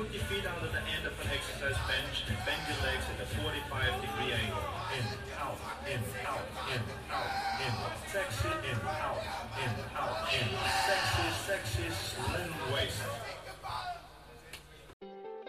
put your feet out at the end of an exercise bench and bend your legs at a 45-degree angle. In, out, in, out, in, out.